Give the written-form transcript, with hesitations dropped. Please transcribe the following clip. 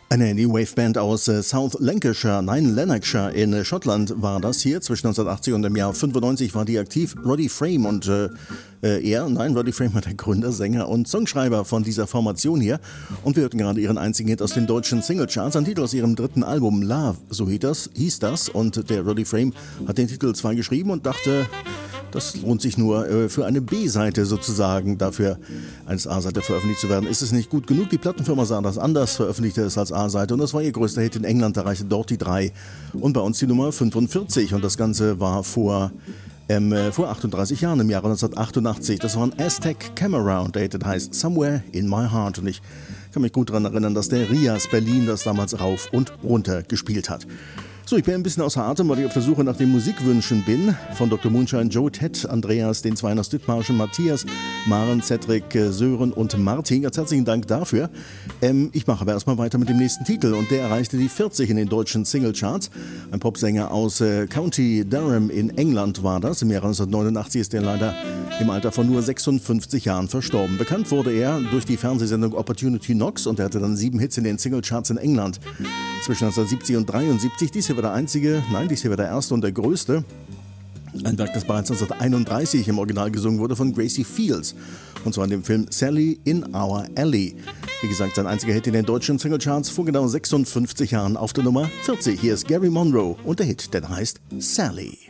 Eine New Wave Band aus South Lancashire, nein Lanarkshire in Schottland war das hier. Zwischen 1980 und dem Jahr 95 war die aktiv. Roddy Frame und Roddy Frame war der Gründer, Sänger und Songschreiber von dieser Formation hier. Und wir hörten gerade ihren einzigen Hit aus den deutschen Singlecharts, ein Titel aus ihrem dritten Album, Love, so hieß das. Und der Roddy Frame hat den Titel zwar geschrieben und dachte, das lohnt sich nur für eine B-Seite sozusagen, dafür als A-Seite veröffentlicht zu werden. Ist es nicht gut genug? Die Plattenfirma sah das anders, veröffentlichte es als A-Seite und das war ihr größter Hit in England, erreichte dort die 3 und bei uns die Nummer 45 und das Ganze war vor 38 Jahren, im Jahre 1988. Das war ein Aztec Cameround, der Hit heißt Somewhere in My Heart und ich kann mich gut daran erinnern, dass der Rias Berlin das damals rauf und runter gespielt hat. So, ich bin ein bisschen außer Atem, weil ich auf der Suche nach den Musikwünschen bin. Von Dr. Moonshine, Joe, Ted, Andreas, den Zweiner Dithmarschen, Matthias, Maren, Cedric, Sören und Martin. Ganz herzlichen Dank dafür. Ich mache aber erstmal weiter mit dem nächsten Titel und der erreichte die 40 in den deutschen Singlecharts. Ein Popsänger aus County Durham in England war das. Im Jahre 1989 ist er leider im Alter von nur 56 Jahren verstorben. Bekannt wurde er durch die Fernsehsendung Opportunity Knocks und er hatte dann 7 Hits in den Singlecharts in England. Zwischen 1970 und 73, dies hier war der einzige, dies hier war der erste und der größte. Ein Werk, das bereits 1931 im Original gesungen wurde von Gracie Fields. Und zwar in dem Film Sally in Our Alley. Wie gesagt, sein einziger Hit in den deutschen Singlecharts vor genau 56 Jahren auf der Nummer 40. Hier ist Gary Monroe und der Hit, der heißt Sally.